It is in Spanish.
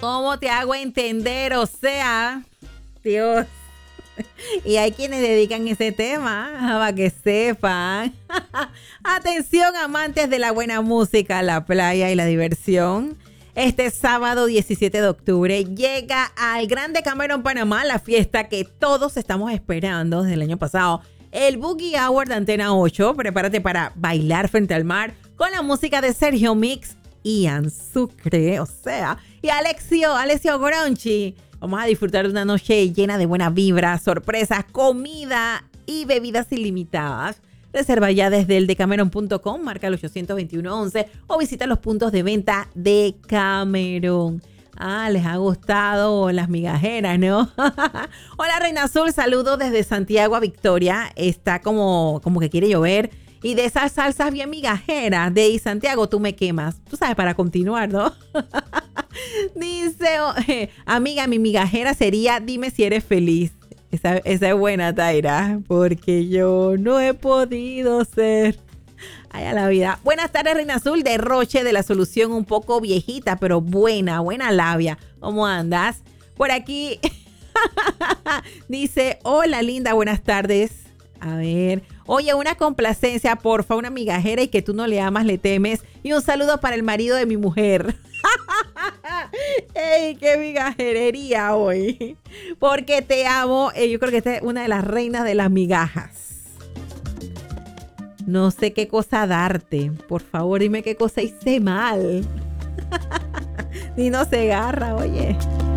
¿Cómo te hago entender? O sea, Dios. Y hay quienes dedican ese tema para que sepan. Atención, amantes de la buena música, la playa y la diversión. Este sábado 17 de octubre llega al Grande Cameron, Panamá, la fiesta que todos estamos esperando desde el año pasado. El Boogie Hour de Antena 8. Prepárate para bailar frente al mar con la música de Sergio Mix, Ian Sucre, o sea, y Alessio Gronchi. Vamos a disfrutar de una noche llena de buena vibra, sorpresas, comida y bebidas ilimitadas. Reserva ya desde el decameron.com, marca el 821-11 o visita los puntos de venta de Cameron. Les ha gustado las migajeras, ¿no? Hola, Reina Azul, saludos desde Santiago a Victoria. Está como que quiere llover. Y de esas salsas bien migajeras de Santiago, tú me quemas. Tú sabes, para continuar, ¿no? Dice, amiga, mi migajera sería, dime si eres feliz. Esa es buena, Taira, porque yo no he podido ser. Ay, a la vida. Buenas tardes, Reina Azul, de Roche, de la Solución, un poco viejita, pero buena labia. ¿Cómo andas? Por aquí dice, hola, linda, buenas tardes. A ver, oye, una complacencia, porfa, una migajera y que tú no le amas, le temes. Y un saludo para el marido de mi mujer. ¡Ey, qué migajerería hoy! Porque te amo. Yo creo que esta es una de las reinas de las migajas. No sé qué cosa darte. Por favor, dime qué cosa hice mal. Ni no se agarra, oye.